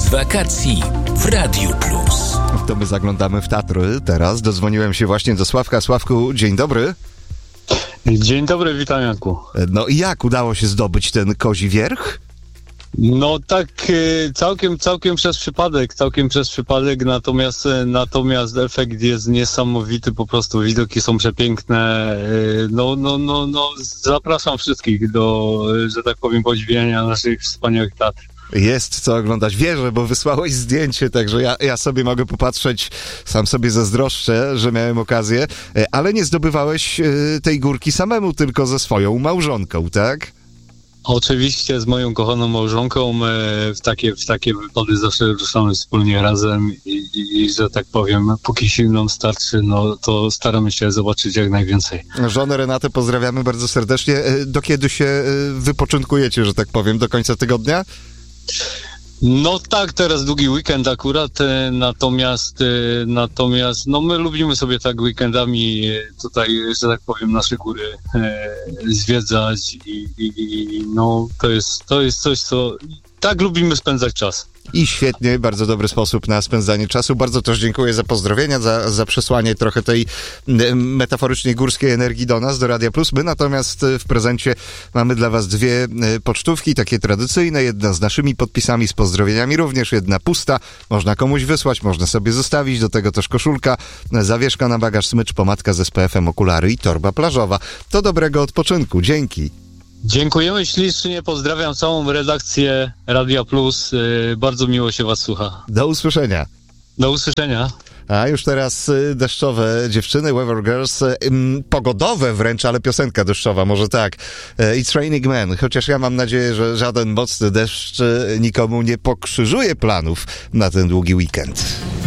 wakacji w Radiu Plus. To my zaglądamy w Tatry teraz. Dodzwoniłem się właśnie do Sławka. Sławku, dzień dobry. Dzień dobry, witam Janku. No i jak udało się zdobyć ten Kozi Wierch? No tak całkiem przez przypadek, natomiast efekt jest niesamowity, po prostu widoki są przepiękne. No, zapraszam wszystkich do, że tak powiem, podziwiania naszych wspaniałych Tatr. Jest co oglądać. Wierzę, bo wysłałeś zdjęcie, także ja sobie mogę popatrzeć, sam sobie zazdroszczę, że miałem okazję, ale nie zdobywałeś tej górki samemu, tylko ze swoją małżonką, tak? Oczywiście z moją kochaną małżonką w takie wypady zawsze ruszamy wspólnie razem i że tak powiem, póki sił nam starczy, no to staramy się zobaczyć jak najwięcej. Żonę Renatę pozdrawiamy bardzo serdecznie. Do kiedy się wypoczynkujecie, że tak powiem, do końca tygodnia? No tak, teraz długi weekend akurat, natomiast no my lubimy sobie tak weekendami tutaj, że tak powiem, nasze góry zwiedzać i no to jest coś, co tak lubimy spędzać czas. I świetnie, bardzo dobry sposób na spędzanie czasu. Bardzo też dziękuję za pozdrowienia, za przesłanie trochę tej metaforycznie górskiej energii do nas, do Radia Plus. My natomiast w prezencie mamy dla was dwie pocztówki, takie tradycyjne. Jedna z naszymi podpisami, z pozdrowieniami, również jedna pusta. Można komuś wysłać, można sobie zostawić. Do tego też koszulka, zawieszka na bagaż, smycz, pomadka z SPF-em, okulary i torba plażowa. To dobrego odpoczynku. Dzięki. Dziękujemy ślicznie, pozdrawiam całą redakcję Radia Plus. Bardzo miło się was słucha. Do usłyszenia. Do usłyszenia. A już teraz deszczowe dziewczyny, Weather Girls, pogodowe wręcz, ale piosenka deszczowa, może tak. It's Raining Men, chociaż ja mam nadzieję, że żaden mocny deszcz nikomu nie pokrzyżuje planów na ten długi weekend.